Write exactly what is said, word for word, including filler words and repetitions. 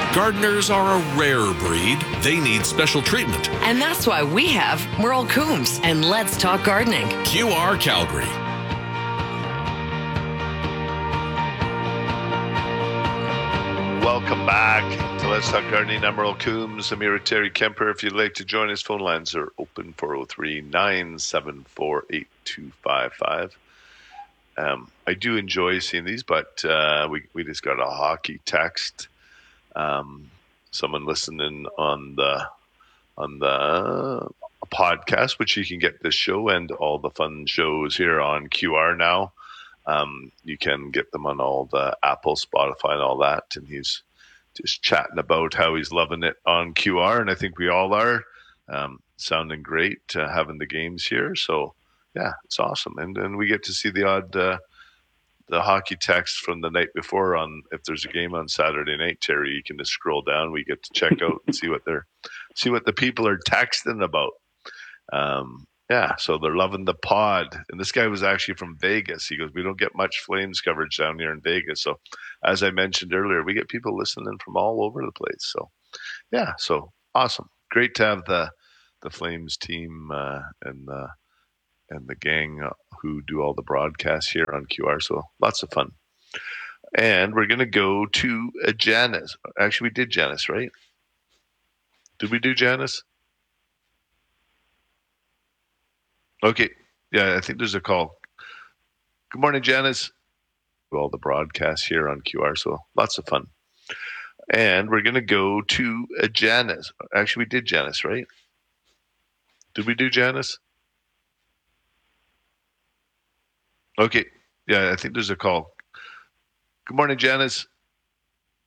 Gardeners are a rare breed. They need special treatment. And that's why we have Merle Coombs and Let's Talk Gardening. Q R Calgary. Welcome back to Let's Talk Gardening. I'm Merle Coombs. I'm here with Terry Kemper. If you'd like to join us, phone lines are open four oh three, nine seven four, eight two five five. Um, I do enjoy seeing these, but uh, we, we just got a hockey text. Um, someone listening on the on the podcast, which you can get this show and all the fun shows here on Q R now. Um, you can get them on all the Apple, Spotify, and all that. And he's just chatting about how he's loving it on Q R, and I think we all are. Um, sounding great, uh, having the games here. So yeah, it's awesome, and and we get to see the odd. Uh, the hockey text from the night before on if there's a game on Saturday night, Terry, you can just scroll down. We get to check out and see what they're see what the people are texting about. Um, yeah, so they're loving the pod. And this guy was actually from Vegas. He goes, we don't get much Flames coverage down here in Vegas. So as I mentioned earlier, we get people listening from all over the place. So yeah, so awesome. Great to have the the Flames team uh, and the and the gang who do all the broadcasts here on Q R. So lots of fun. And we're going to go to uh, Janice. Actually, we did Janice, right? Did we do Janice? Okay. Yeah, I think there's a call. Good morning, Janice. All the broadcasts here on Q R. So lots of fun. And we're going to go to uh, Janice. Actually, we did Janice, right? Did we do Janice? Okay. Yeah, I think there's a call. Good morning, Janice.